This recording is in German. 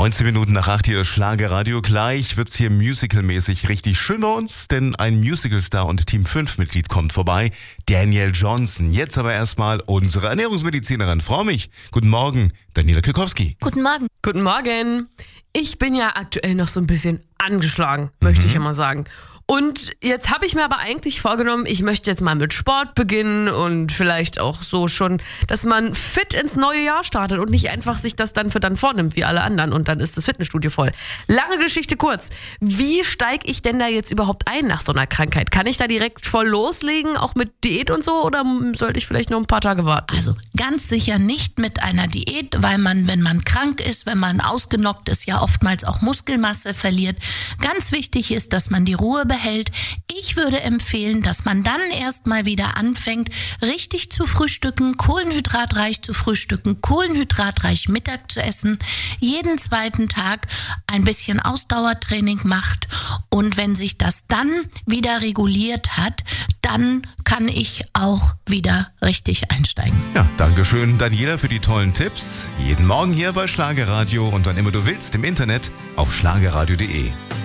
19 Minuten nach 8 hier ist Schlagerradio. Gleich wird's hier musicalmäßig richtig schön bei uns, denn ein Musicalstar und Team 5 Mitglied kommt vorbei, Danielle Johnson. Jetzt aber erstmal unsere Ernährungsmedizinerin. Frau Mich. Guten Morgen, Daniela Kilkowski. Guten Morgen. Guten Morgen. Ich bin ja aktuell noch so ein bisschen angeschlagen, möchte ich ja mal sagen. Und jetzt habe ich mir aber eigentlich vorgenommen, ich möchte jetzt mal mit Sport beginnen und vielleicht auch so schon, dass man fit ins neue Jahr startet und nicht einfach sich das dann vornimmt wie alle anderen und dann ist das Fitnessstudio voll. Lange Geschichte kurz. Wie steige ich denn da jetzt überhaupt ein nach so einer Krankheit? Kann ich da direkt voll loslegen, auch mit Diät und so, oder sollte ich vielleicht noch ein paar Tage warten? Also ganz sicher nicht mit einer Diät, weil man, wenn man krank ist, wenn man ausgenockt ist, ja oftmals auch Muskelmasse verliert. Ganz wichtig ist, dass man die Ruhe behält. Ich würde empfehlen, dass man dann erstmal wieder anfängt, richtig zu frühstücken, kohlenhydratreich zu frühstücken, kohlenhydratreich Mittag zu essen, jeden zweiten Tag ein bisschen Ausdauertraining macht und wenn sich das dann wieder reguliert hat, dann kann ich auch wieder richtig einsteigen. Ja, dankeschön Daniela für die tollen Tipps. Jeden Morgen hier bei Schlagerradio und wann immer du willst im Internet auf schlagerradio.de.